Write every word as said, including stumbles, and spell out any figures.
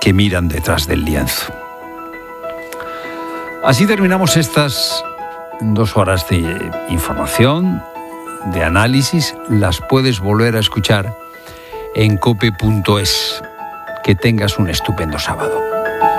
que miran detrás del lienzo. Así terminamos estas dos horas de información, de análisis. Las puedes volver a escuchar en cope punto es. Que tengas un estupendo sábado.